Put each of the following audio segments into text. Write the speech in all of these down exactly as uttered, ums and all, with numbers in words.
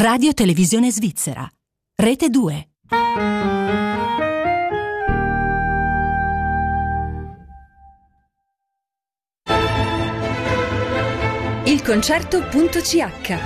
Radio Televisione Svizzera. Rete due. Il concerto.ch.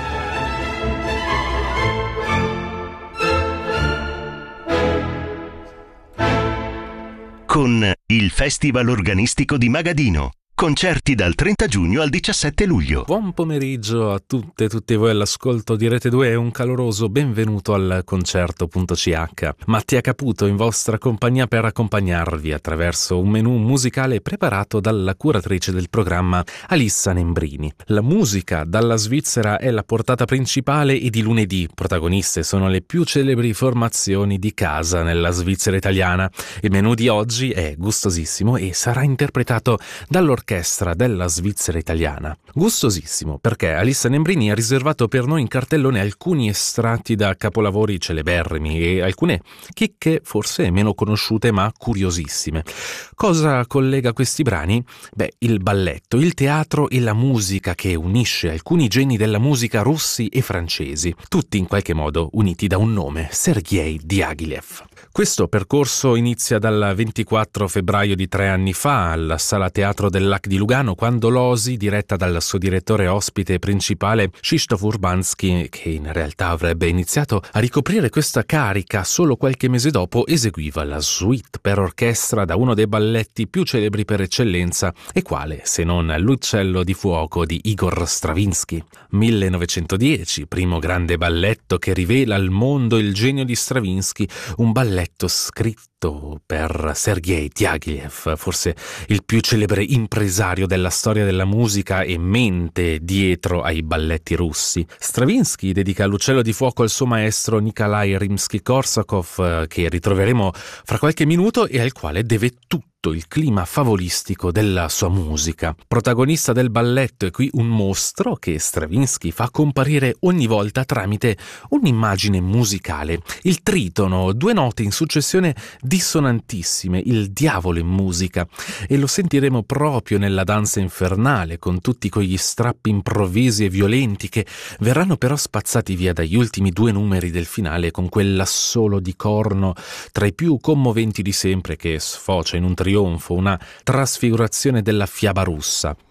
Con il Festival Organistico di Magadino. Concerti dal trenta giugno al diciassette luglio. Buon pomeriggio a tutte e tutti voi all'ascolto di Rete due e un caloroso benvenuto al concerto.ch. Mattia Caputo in vostra compagnia per accompagnarvi attraverso un menù musicale preparato dalla curatrice del programma Alissa Nembrini. La musica dalla Svizzera è la portata principale e di lunedì protagoniste sono le più celebri formazioni di casa nella Svizzera italiana. Il menù di oggi è gustosissimo e sarà interpretato dall'orchestra della Svizzera italiana. Gustosissimo perché Alissa Nembrini ha riservato per noi in cartellone alcuni estratti da capolavori celeberrimi e alcune chicche forse meno conosciute ma curiosissime. Cosa collega questi brani? Beh, il balletto, il teatro e la musica che unisce alcuni geni della musica russi e francesi, tutti in qualche modo uniti da un nome, Sergei Diaghilev. Questo percorso inizia dal ventiquattro febbraio di tre anni fa alla Sala Teatro del Lac di Lugano, quando l'O S I, diretta dal suo direttore ospite principale Krzysztof Urbanski, che in realtà avrebbe iniziato a ricoprire questa carica solo qualche mese dopo, eseguiva la suite per orchestra da uno dei balletti più celebri per eccellenza, e quale se non l'Uccello di fuoco di Igor Stravinsky. millenovecentodieci, primo grande balletto che rivela al mondo il genio di Stravinsky, un balletto scritto per Sergei Diaghilev, forse il più celebre impresario della storia della musica e mente dietro ai balletti russi. Stravinsky dedica l'Uccello di fuoco al suo maestro Nikolai Rimsky-Korsakov, che ritroveremo fra qualche minuto e al quale deve tutto il clima favolistico della sua musica. Protagonista del balletto è qui un mostro che Stravinsky fa comparire ogni volta tramite un'immagine musicale. Il tritono, due note in successione dissonantissime, il diavolo in musica, e lo sentiremo proprio nella danza infernale, con tutti quegli strappi improvvisi e violenti che verranno però spazzati via dagli ultimi due numeri del finale, con quell'assolo di corno tra i più commoventi di sempre che sfocia in un trionfo, una trasfigurazione della fiaba russa.